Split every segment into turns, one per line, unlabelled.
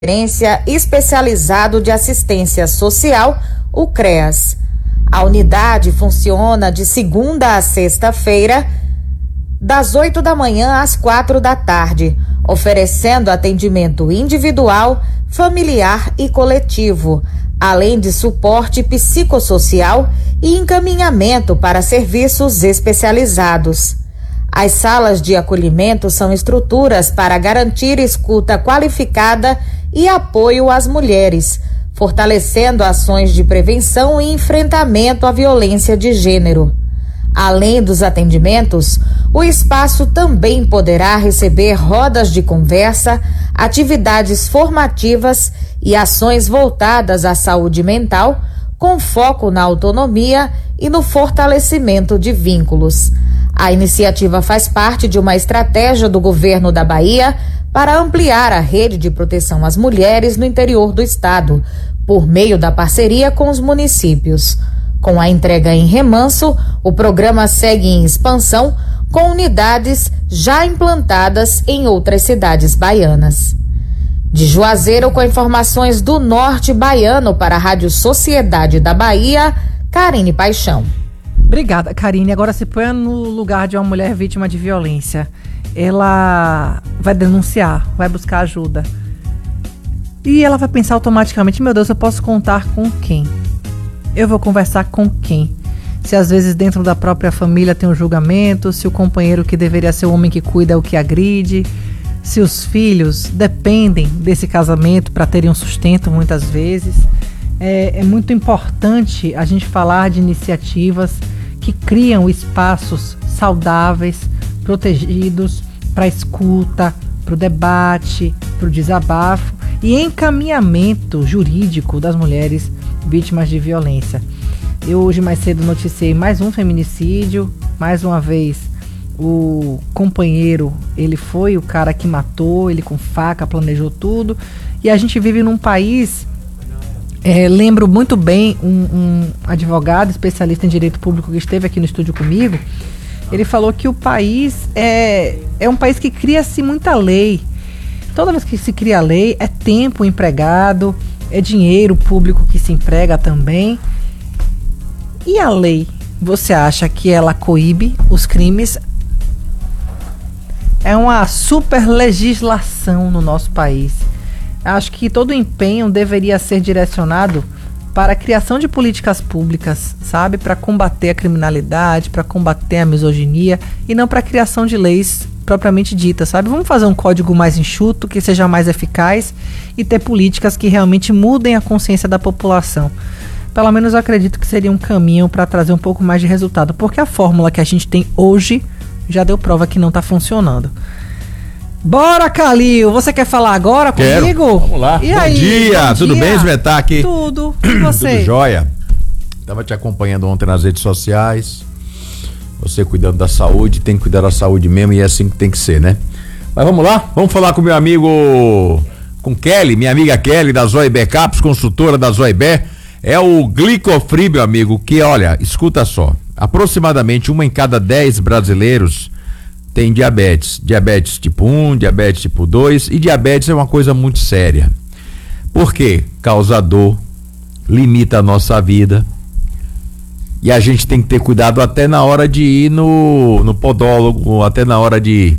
Referência Especializado de Assistência Social, o CREAS. A unidade funciona de segunda a sexta-feira, das 8 da manhã às 4 da tarde, oferecendo atendimento individual, familiar e coletivo, além de suporte psicossocial e encaminhamento para serviços especializados. As salas de acolhimento são estruturas para garantir escuta qualificada e apoio às mulheres, fortalecendo ações de prevenção e enfrentamento à violência de gênero. Além dos atendimentos, o espaço também poderá receber rodas de conversa, atividades formativas e ações voltadas à saúde mental, com foco na autonomia e no fortalecimento de vínculos. A iniciativa faz parte de uma estratégia do governo da Bahia para ampliar a rede de proteção às mulheres no interior do estado, por meio da parceria com os municípios. Com a entrega em Remanso, o programa segue em expansão, com unidades já implantadas em outras cidades baianas. De Juazeiro, com informações do norte baiano para a Rádio Sociedade da Bahia, Karine Paixão.
Obrigada, Karine. Agora se põe no lugar de uma mulher vítima de violência. Ela vai denunciar, vai buscar ajuda. E ela vai pensar automaticamente, meu Deus, eu posso contar com quem? Eu vou conversar com quem? Se às vezes dentro da própria família tem um julgamento, se o companheiro que deveria ser o homem que cuida é o que agride, se os filhos dependem desse casamento para terem um sustento muitas vezes. É muito importante a gente falar de iniciativas que criam espaços saudáveis, protegidos para escuta, para o debate, para o desabafo e encaminhamento jurídico das mulheres vítimas de violência. Eu hoje mais cedo noticiei mais um feminicídio, mais uma vez o companheiro, ele foi o cara que matou, ele com faca planejou tudo, e a gente vive num país, lembro muito bem um advogado especialista em direito público que esteve aqui no estúdio comigo. Ele falou que o país é um país que cria-se muita lei. Toda vez que se cria lei, é tempo empregado, é dinheiro público que se emprega também. E a lei, você acha que ela coíbe os crimes? É uma super legislação no nosso país. Acho que todo o empenho deveria ser direcionado para a criação de políticas públicas, sabe? Para combater a criminalidade, para combater a misoginia e não para a criação de leis propriamente ditas, sabe? Vamos fazer um código mais enxuto, que seja mais eficaz e ter políticas que realmente mudem a consciência da população. Pelo menos eu acredito que seria um caminho para trazer um pouco mais de resultado, porque a fórmula que a gente tem hoje já deu prova que não está funcionando. Bora, Calil! Você quer falar agora comigo?
Vamos lá.
E
bom
aí,
dia!
Bom
Tudo
dia.
bem, Smetak?
Tudo. E você?
Tudo jóia. Tava te acompanhando ontem nas redes sociais. Você cuidando da saúde, tem que cuidar da saúde mesmo e é assim que tem que ser, né? Mas vamos lá? Vamos falar com meu amigo, com Kelly, minha amiga Kelly da Zoibé Caps, consultora da Zoibé. É o Glicofri, meu amigo, que olha, escuta só, aproximadamente 1 em cada 10 brasileiros tem diabetes. Diabetes tipo 1, diabetes tipo 2 e diabetes é uma coisa muito séria. Por quê? Causa dor, limita a nossa vida e a gente tem que ter cuidado até na hora de ir no podólogo, até na hora de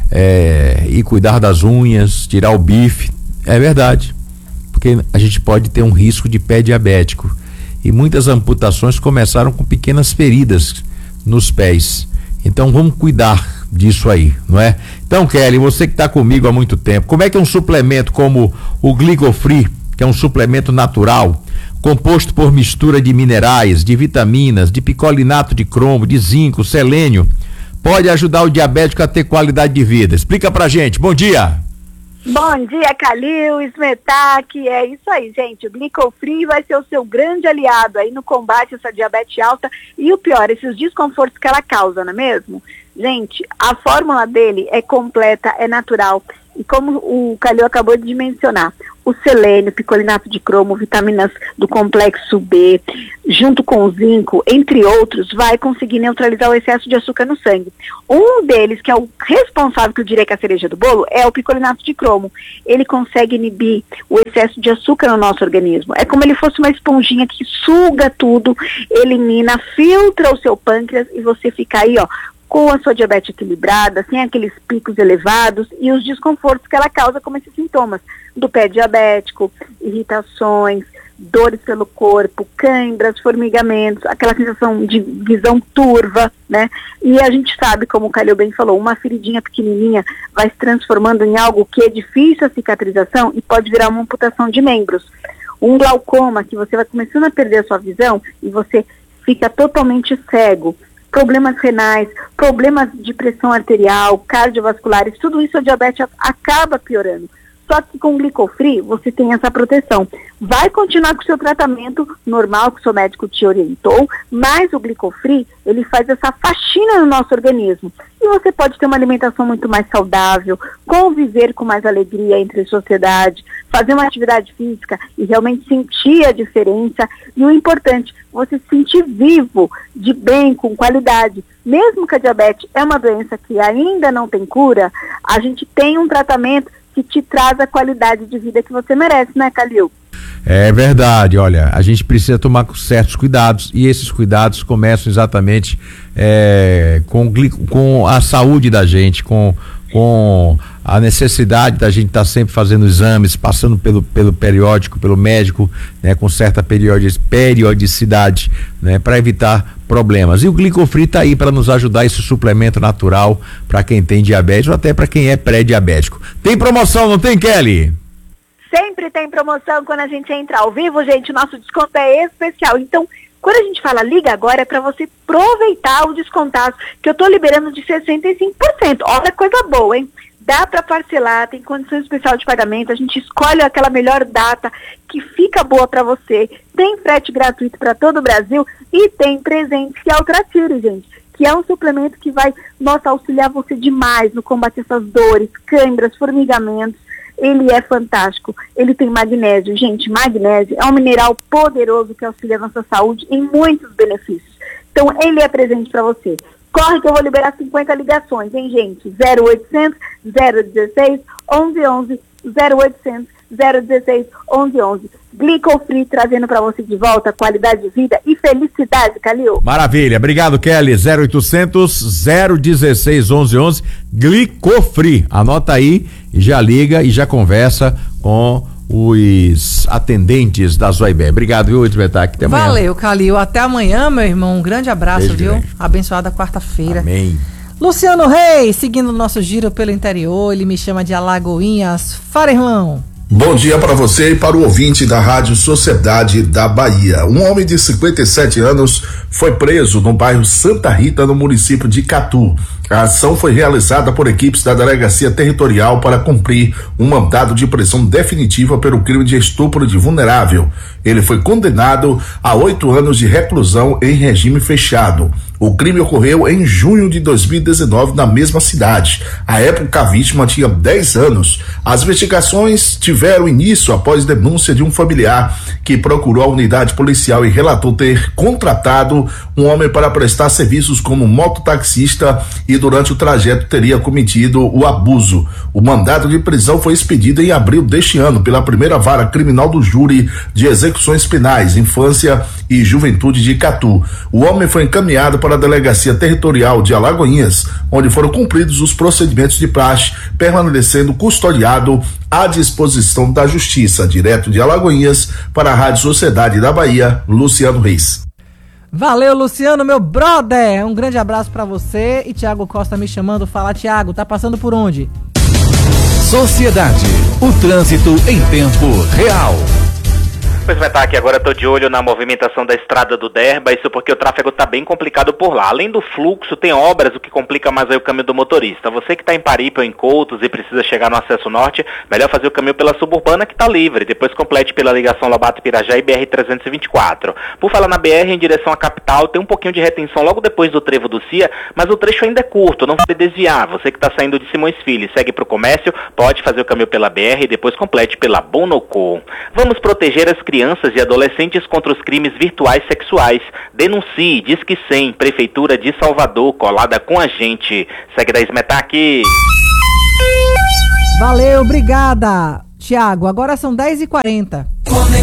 ir cuidar das unhas, tirar o bife. É verdade, porque a gente pode ter um risco de pé diabético e muitas amputações começaram com pequenas feridas nos pés. Então vamos cuidar disso aí, não é? Então, Kelly, você que está comigo há muito tempo, como é que um suplemento como o Glicofri, que é um suplemento natural, composto por mistura de minerais, de vitaminas, de picolinato de cromo, de zinco, selênio, pode ajudar o diabético a ter qualidade de vida? Explica pra gente. Bom dia!
Bom dia, Calil, Smetak, é isso aí, gente. O Glicofri vai ser o seu grande aliado aí no combate a essa diabetes alta e o pior, esses desconfortos que ela causa, não é mesmo? Gente, a fórmula dele é completa, é natural e como o Calil acabou de mencionar, o selênio, picolinato de cromo, vitaminas do complexo B, junto com o zinco, entre outros, vai conseguir neutralizar o excesso de açúcar no sangue. Um deles, que é o responsável, que eu diria que é a cereja do bolo, é o picolinato de cromo. Ele consegue inibir o excesso de açúcar no nosso organismo. É como ele fosse uma esponjinha que suga tudo, elimina, filtra o seu pâncreas e você fica aí, ó, com a sua diabetes equilibrada, sem aqueles picos elevados e os desconfortos que ela causa, como esses sintomas do pé diabético, irritações, dores pelo corpo, câimbras, formigamentos, aquela sensação de visão turva, né? E a gente sabe, como o Calil bem falou, uma feridinha pequenininha vai se transformando em algo que é difícil a cicatrização e pode virar uma amputação de membros. Um glaucoma, que você vai começando a perder a sua visão e você fica totalmente cego. Problemas renais, problemas de pressão arterial, cardiovasculares, tudo isso a diabetes acaba piorando. Só que com o Glicofree você tem essa proteção. Vai continuar com o seu tratamento normal que o seu médico te orientou, mas o Glicofree, ele faz essa faxina no nosso organismo. E você pode ter uma alimentação muito mais saudável, conviver com mais alegria entre a sociedade, fazer uma atividade física e realmente sentir a diferença. E o importante, você se sentir vivo, de bem, com qualidade. Mesmo que a diabetes é uma doença que ainda não tem cura, a gente tem um tratamento que te traz a qualidade de vida que você merece, né, Calil?
É verdade, olha, a gente precisa tomar certos cuidados e esses cuidados começam exatamente com a saúde da gente, com a necessidade da gente estar sempre fazendo exames, passando pelo periódico, pelo médico, né, com certa periodicidade, né, para evitar problemas. E o Glicofree está aí para nos ajudar, esse suplemento natural para quem tem diabetes ou até para quem é pré-diabético. Tem promoção, não tem, Kelly?
Sempre tem promoção quando a gente entra ao vivo, gente. O nosso desconto é especial. Então, quando a gente fala liga agora, é para você aproveitar o descontaço que eu estou liberando de 65%. Olha, coisa boa, hein? Dá para parcelar, tem condição especial de pagamento, a gente escolhe aquela melhor data que fica boa para você, tem frete gratuito para todo o Brasil e tem presente que é o Tratire, gente, que é um suplemento que vai, auxiliar você demais no combate a essas dores, câimbras, formigamentos. Ele é fantástico, ele tem magnésio. Gente, magnésio é um mineral poderoso que auxilia a nossa saúde em muitos benefícios. Então, ele é presente para você. Corre que eu vou liberar 50 ligações, hein, gente? 0800 016 1111, 0800 016 1111. Glicofree trazendo para você de volta qualidade de vida e felicidade, Calil.
Maravilha, obrigado, Kelly. 0800 016 1111, Glicofree. Anota aí e já liga e já conversa com os atendentes da Zoibé. Obrigado, viu, Itbetac? Até amanhã.
Valeu, Calil. Até amanhã, meu irmão. Um grande abraço,
Beijo,
viu?
grande.
Abençoada quarta-feira.
Amém.
Luciano Reis, seguindo o nosso giro pelo interior, ele me chama de Alagoinhas. Fala, irmão.
Bom dia para você e para o ouvinte da Rádio Sociedade da Bahia. Um homem de 57 anos foi preso no bairro Santa Rita, no município de Catu. A ação foi realizada por equipes da Delegacia Territorial para cumprir um mandado de prisão definitiva pelo crime de estupro de vulnerável. Ele foi condenado a 8 anos de reclusão em regime fechado. O crime ocorreu em junho de 2019 na mesma cidade. À época, a vítima tinha 10 anos. As investigações tiveram início após denúncia de um familiar que procurou a unidade policial e relatou ter contratado um homem para prestar serviços como mototaxista e durante o trajeto teria cometido o abuso. O mandado de prisão foi expedido em abril deste ano pela primeira vara criminal do júri de execuções penais, infância e juventude de Catu. O homem foi encaminhado para a Delegacia Territorial de Alagoinhas, onde foram cumpridos os procedimentos de praxe, permanecendo custodiado à disposição da Justiça. Direto de Alagoinhas, para a Rádio Sociedade da Bahia, Luciano Reis.
Valeu, Luciano, meu brother. Um grande abraço pra você. E Tiago Costa me chamando. Fala, Tiago, tá passando por onde?
Sociedade, o trânsito em tempo real. Pois vai estar aqui agora, estou de olho na movimentação da estrada do Derba, isso porque o tráfego está bem complicado por lá. Além do fluxo, tem obras, o que complica mais aí o caminho do motorista. Você que está em Paripe ou em Coutos e precisa chegar no acesso norte, melhor fazer o caminho pela suburbana que está livre, depois complete pela ligação Lobato-Pirajá e BR-324. Por falar na BR em direção à capital, tem um pouquinho de retenção logo depois do trevo do CIA, mas o trecho ainda é curto, não vai desviar. Você que está saindo de Simões Filho e segue para o comércio, pode fazer o caminho pela BR e depois complete pela Bonocô. Vamos proteger as crianças e adolescentes contra os crimes virtuais sexuais. Denuncie, Disque 100, Prefeitura de Salvador, colada com a gente. Segue da Smetak.
Valeu, obrigada, Tiago. Agora são 10h40.